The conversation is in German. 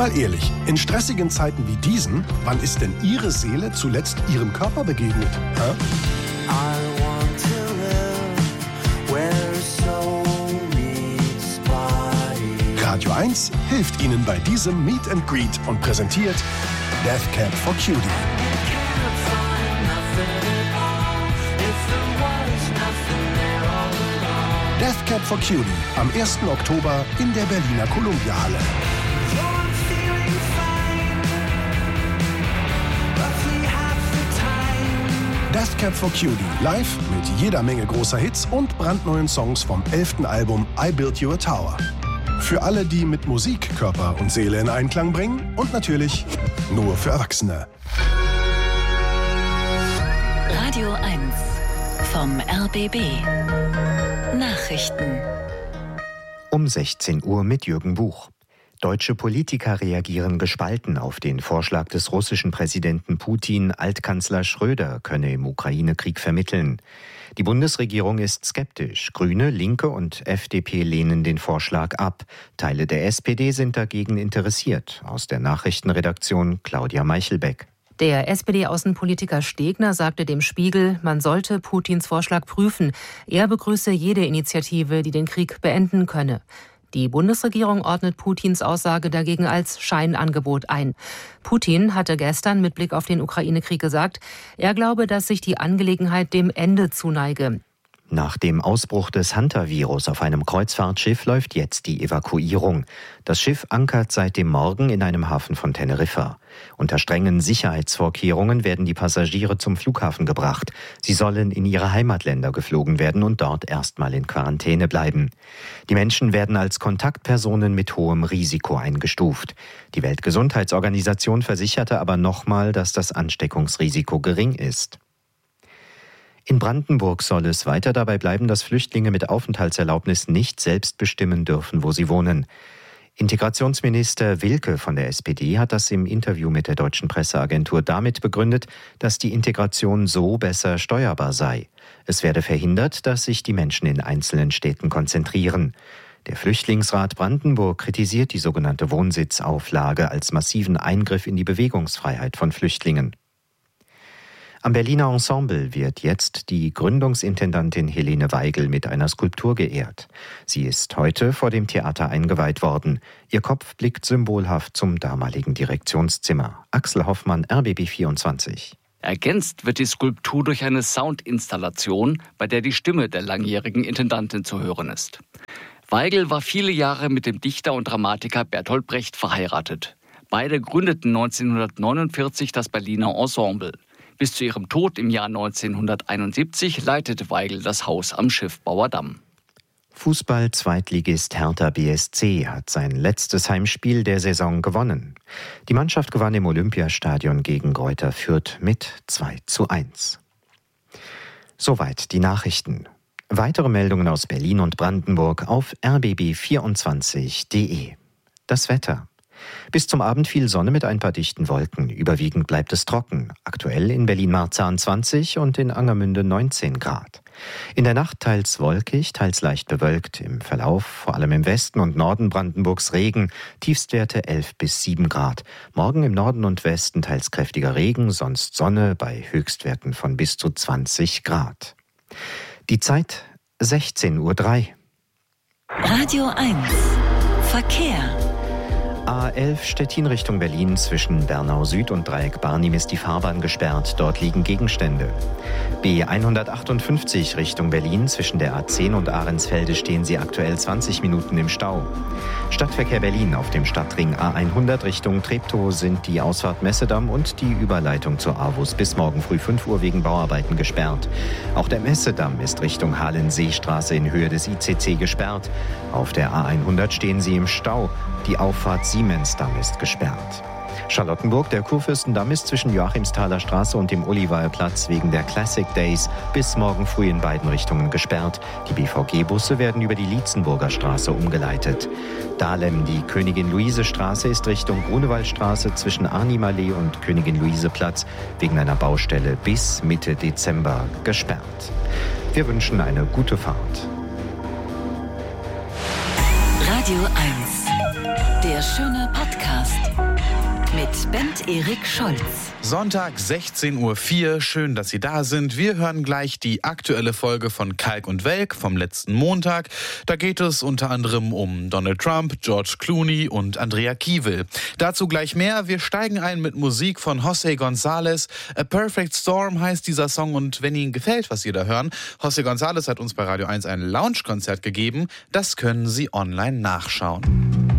Mal ehrlich, in stressigen Zeiten wie diesen, wann ist denn Ihre Seele zuletzt Ihrem Körper begegnet? Hä? Radio 1 hilft Ihnen bei diesem Meet and Greet und präsentiert Death Cab for Cutie. Death Cab for Cutie am 1. Oktober in der Berliner Columbia-Halle. Death Cab for Cutie live mit jeder Menge großer Hits und brandneuen Songs vom 11. Album I Built You a Tower. Für alle, die mit Musik Körper und Seele in Einklang bringen und natürlich nur für Erwachsene. Radio 1 vom RBB. Nachrichten. Um 16 Uhr mit Jürgen Buch. Deutsche Politiker reagieren gespalten auf den Vorschlag des russischen Präsidenten Putin, Altkanzler Schröder könne im Ukraine-Krieg vermitteln. Die Bundesregierung ist skeptisch. Grüne, Linke und FDP lehnen den Vorschlag ab. Teile der SPD sind dagegen interessiert. Aus der Nachrichtenredaktion Claudia Meichelbeck. Der SPD-Außenpolitiker Stegner sagte dem Spiegel, man sollte Putins Vorschlag prüfen. Er begrüße jede Initiative, die den Krieg beenden könne. Die Bundesregierung ordnet Putins Aussage dagegen als Scheinangebot ein. Putin hatte gestern mit Blick auf den Ukraine-Krieg gesagt, er glaube, dass sich die Angelegenheit dem Ende zuneige. Nach dem Ausbruch des Hunter-Virus auf einem Kreuzfahrtschiff läuft jetzt die Evakuierung. Das Schiff ankert seit dem Morgen in einem Hafen von Teneriffa. Unter strengen Sicherheitsvorkehrungen werden die Passagiere zum Flughafen gebracht. Sie sollen in ihre Heimatländer geflogen werden und dort erstmal in Quarantäne bleiben. Die Menschen werden als Kontaktpersonen mit hohem Risiko eingestuft. Die Weltgesundheitsorganisation versicherte aber nochmal, dass das Ansteckungsrisiko gering ist. In Brandenburg soll es weiter dabei bleiben, dass Flüchtlinge mit Aufenthaltserlaubnis nicht selbst bestimmen dürfen, wo sie wohnen. Integrationsminister Wilke von der SPD hat das im Interview mit der Deutschen Presseagentur damit begründet, dass die Integration so besser steuerbar sei. Es werde verhindert, dass sich die Menschen in einzelnen Städten konzentrieren. Der Flüchtlingsrat Brandenburg kritisiert die sogenannte Wohnsitzauflage als massiven Eingriff in die Bewegungsfreiheit von Flüchtlingen. Am Berliner Ensemble wird jetzt die Gründungsintendantin Helene Weigel mit einer Skulptur geehrt. Sie ist heute vor dem Theater eingeweiht worden. Ihr Kopf blickt symbolhaft zum damaligen Direktionszimmer. Axel Hoffmann, RBB 24. Ergänzt wird die Skulptur durch eine Soundinstallation, bei der die Stimme der langjährigen Intendantin zu hören ist. Weigel war viele Jahre mit dem Dichter und Dramatiker Bertolt Brecht verheiratet. Beide gründeten 1949 das Berliner Ensemble. Bis zu ihrem Tod im Jahr 1971 leitete Weigel das Haus am Schiffbauer Damm. Fußball-Zweitligist Hertha BSC hat sein letztes Heimspiel der Saison gewonnen. Die Mannschaft gewann im Olympiastadion gegen Greuther Fürth mit 2:1. Soweit die Nachrichten. Weitere Meldungen aus Berlin und Brandenburg auf rbb24.de. Das Wetter. Bis zum Abend viel Sonne mit ein paar dichten Wolken. Überwiegend bleibt es trocken. Aktuell in Berlin-Marzahn 20 und in Angermünde 19 Grad. In der Nacht teils wolkig, teils leicht bewölkt. Im Verlauf, vor allem im Westen und Norden Brandenburgs Regen. Tiefstwerte 11 bis 7 Grad. Morgen im Norden und Westen teils kräftiger Regen, sonst Sonne bei Höchstwerten von bis zu 20 Grad. Die Zeit 16:03 Uhr. Radio 1 Verkehr. A11 Stettin Richtung Berlin zwischen Bernau Süd und Dreieck Barnim ist die Fahrbahn gesperrt. Dort liegen Gegenstände. B158 Richtung Berlin zwischen der A10 und Ahrensfelde stehen Sie aktuell 20 Minuten im Stau. Stadtverkehr Berlin auf dem Stadtring A100 Richtung Treptow sind die Ausfahrt Messedamm und die Überleitung zur AWUS bis morgen früh 5 Uhr wegen Bauarbeiten gesperrt. Auch der Messedamm ist Richtung Halenseestraße in Höhe des ICC gesperrt. Auf der A100 stehen Sie im Stau. Die Auffahrt Siemensdamm ist gesperrt. Charlottenburg, der Kurfürstendamm ist zwischen Joachimsthaler Straße und dem Olivaerplatz wegen der Classic Days bis morgen früh in beiden Richtungen gesperrt. Die BVG-Busse werden über die Lietzenburger Straße umgeleitet. Dahlem, die Königin-Luise-Straße ist Richtung Grunewaldstraße zwischen Arnimallee und Königin-Luise-Platz wegen einer Baustelle bis Mitte Dezember gesperrt. Wir wünschen eine gute Fahrt. Radio 1, der schöne Podcast. Bent Erik Scholz. Sonntag 16:04 Uhr, schön, dass Sie da sind. Wir hören gleich die aktuelle Folge von Kalk und Welk vom letzten Montag. Da geht es unter anderem um Donald Trump, George Clooney und Andrea Kiewel. Dazu gleich mehr. Wir steigen ein mit Musik von José González. A Perfect Storm heißt dieser Song und wenn Ihnen gefällt, was Sie da hören, José González hat uns bei Radio 1 ein Lounge-Konzert gegeben. Das können Sie online nachschauen.